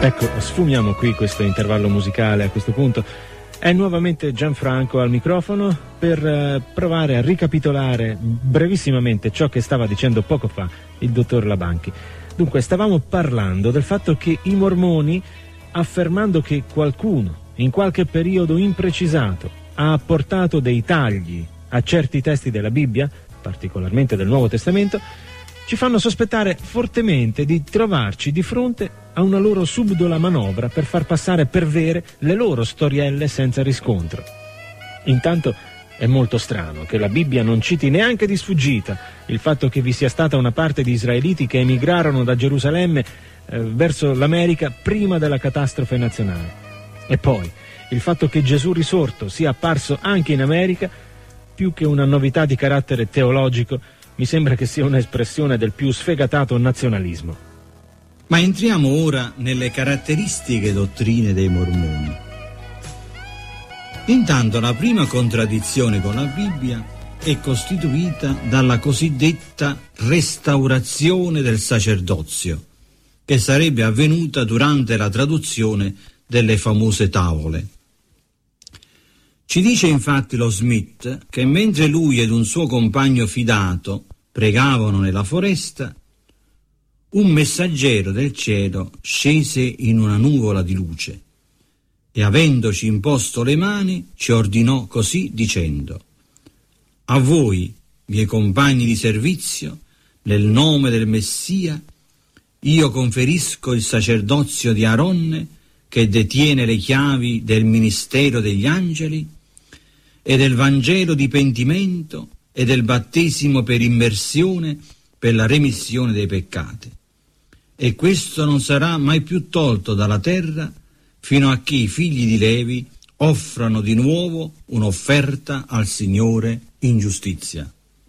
Ecco, sfumiamo qui questo intervallo musicale a questo punto. È nuovamente Gianfranco al microfono per provare a ricapitolare brevissimamente ciò che stava dicendo poco fa il dottor Labanchi. Dunque, stavamo parlando del fatto che i mormoni, affermando che qualcuno in qualche periodo imprecisato ha apportato dei tagli a certi testi della Bibbia, particolarmente del Nuovo Testamento, ci fanno sospettare fortemente di trovarci di fronte a una loro subdola manovra per far passare per vere le loro storielle senza riscontro. Intanto è molto strano che la Bibbia non citi neanche di sfuggita il fatto che vi sia stata una parte di israeliti che emigrarono da Gerusalemme verso l'America prima della catastrofe nazionale. E poi il fatto che Gesù risorto sia apparso anche in America, più che una novità di carattere teologico, mi sembra che sia un'espressione del più sfegatato nazionalismo. Ma entriamo ora nelle caratteristiche dottrine dei mormoni. Intanto la prima contraddizione con la Bibbia è costituita dalla cosiddetta restaurazione del sacerdozio, che sarebbe avvenuta durante la traduzione delle famose tavole. Ci dice infatti lo Smith che mentre lui ed un suo compagno fidato pregavano nella foresta, un messaggero del cielo scese in una nuvola di luce e avendoci imposto le mani ci ordinò così dicendo: a voi, miei compagni di servizio, nel nome del Messia, io conferisco il sacerdozio di Aronne che detiene le chiavi del ministero degli angeli e del Vangelo di pentimento e del battesimo per immersione per la remissione dei peccati. E questo non sarà mai più tolto dalla terra fino a che i figli di Levi offrano di nuovo un'offerta al Signore in giustizia.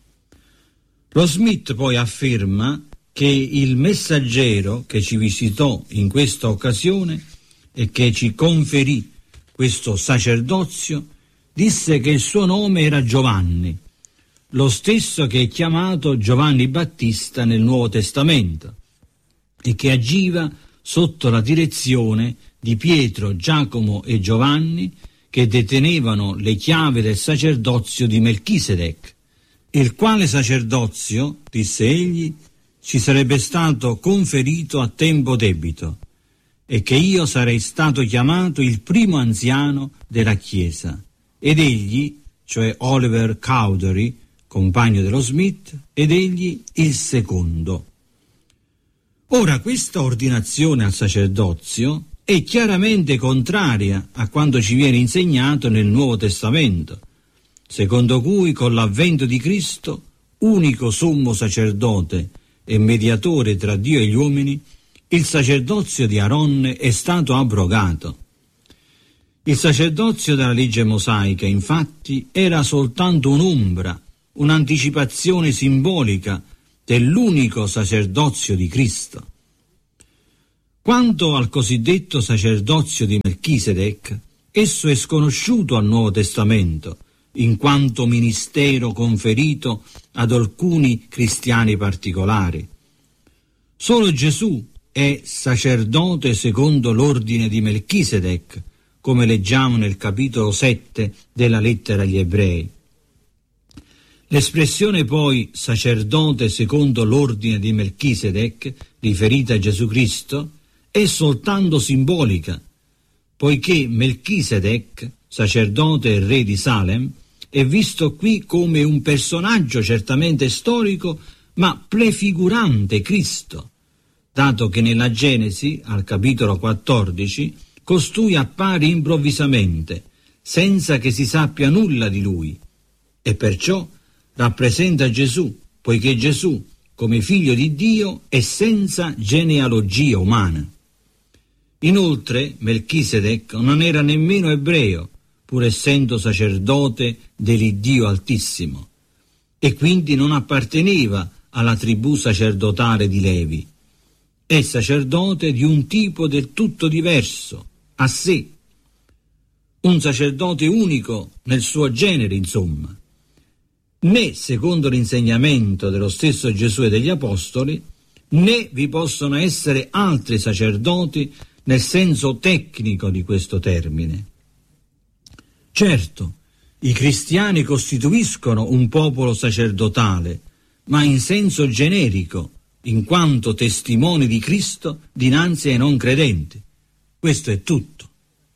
Lo Smith poi afferma che il messaggero che ci visitò in questa occasione e che ci conferì questo sacerdozio disse che il suo nome era Giovanni, lo stesso che è chiamato Giovanni Battista nel Nuovo Testamento, e che agiva sotto la direzione di Pietro, Giacomo e Giovanni, che detenevano le chiavi del sacerdozio di Melchisedec, il quale sacerdozio, disse egli, ci sarebbe stato conferito a tempo debito, e che io sarei stato chiamato il primo anziano della Chiesa, ed egli, cioè Oliver Cowdery, compagno dello Smith, ed egli il secondo. Ora, questa ordinazione al sacerdozio è chiaramente contraria a quanto ci viene insegnato nel Nuovo Testamento, secondo cui con l'avvento di Cristo, unico sommo sacerdote e mediatore tra Dio e gli uomini, il sacerdozio di Aronne è stato abrogato. Il sacerdozio della legge mosaica, infatti, era soltanto un'ombra, un'anticipazione simbolica dell'unico sacerdozio di Cristo. Quanto al cosiddetto sacerdozio di Melchisedec, esso è sconosciuto al Nuovo Testamento, in quanto ministero conferito ad alcuni cristiani particolari. Solo Gesù è sacerdote secondo l'ordine di Melchisedec, come leggiamo nel capitolo 7 della lettera agli Ebrei. L'espressione poi sacerdote secondo l'ordine di Melchisedec, riferita a Gesù Cristo, è soltanto simbolica, poiché Melchisedec, sacerdote e re di Salem, è visto qui come un personaggio certamente storico, ma prefigurante Cristo, dato che nella Genesi, al capitolo 14, costui appare improvvisamente, senza che si sappia nulla di lui, e perciò rappresenta Gesù, poiché Gesù, come figlio di Dio, è senza genealogia umana. Inoltre, Melchisedec non era nemmeno ebreo, pur essendo sacerdote dell'Iddio Altissimo, e quindi non apparteneva alla tribù sacerdotale di Levi. È sacerdote di un tipo del tutto diverso, a sé, un sacerdote unico nel suo genere, insomma. Né, secondo l'insegnamento dello stesso Gesù e degli Apostoli, né vi possono essere altri sacerdoti nel senso tecnico di questo termine. Certo, i cristiani costituiscono un popolo sacerdotale, ma in senso generico, in quanto testimoni di Cristo dinanzi ai non credenti. Questo è tutto.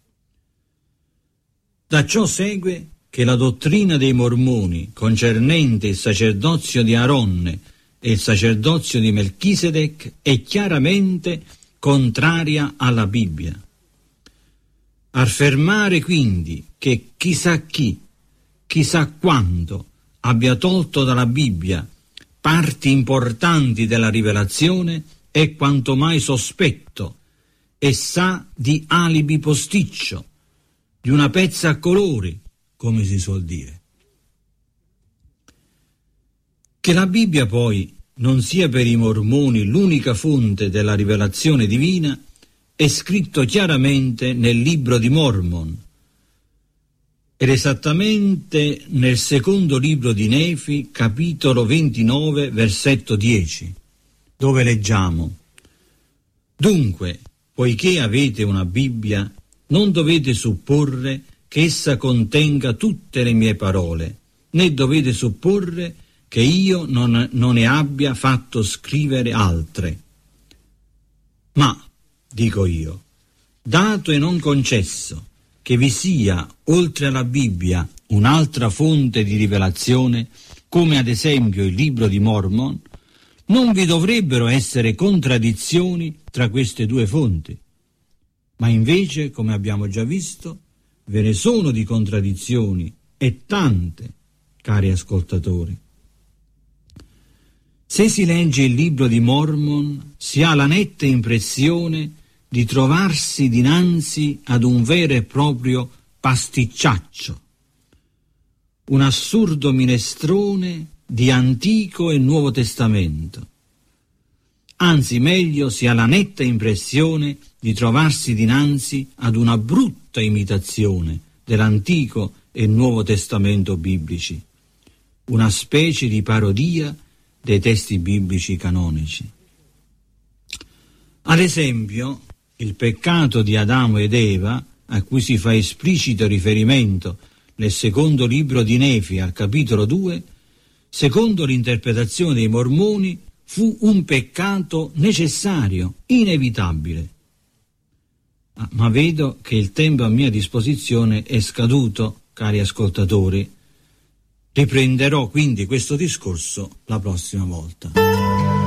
Da ciò segue che la dottrina dei Mormoni concernente il sacerdozio di Aronne e il sacerdozio di Melchisedec è chiaramente contraria alla Bibbia. Affermare quindi che chissà chi, chissà quando abbia tolto dalla Bibbia parti importanti della rivelazione è quanto mai sospetto e sa di alibi posticcio, di una pezza a colori, come si suol dire. Che la Bibbia poi non sia per i mormoni l'unica fonte della rivelazione divina è scritto chiaramente nel libro di Mormon, ed esattamente nel secondo libro di Nefi, capitolo 29, versetto 10, dove leggiamo: «Dunque, poiché avete una Bibbia, non dovete supporre che essa contenga tutte le mie parole, né dovete supporre che io non ne abbia fatto scrivere altre. Ma, dico io, dato e non concesso che vi sia, oltre alla Bibbia, un'altra fonte di rivelazione, come ad esempio il libro di Mormon, non vi dovrebbero essere contraddizioni tra queste due fonti. Ma invece, come abbiamo già visto, ve ne sono di contraddizioni, e tante, cari ascoltatori. Se si legge il libro di Mormon, si ha la netta impressione di trovarsi dinanzi ad un vero e proprio pasticciaccio, un assurdo minestrone di Antico e Nuovo Testamento. Anzi, meglio, si ha la netta impressione di trovarsi dinanzi ad una brutta imitazione dell'Antico e Nuovo Testamento biblici, una specie di parodia dei testi biblici canonici. Ad esempio, il peccato di Adamo ed Eva, a cui si fa esplicito riferimento nel secondo libro di Nefi al capitolo 2, secondo l'interpretazione dei Mormoni, fu un peccato necessario, inevitabile. Ma vedo che il tempo a mia disposizione è scaduto, cari ascoltatori. Riprenderò quindi questo discorso la prossima volta.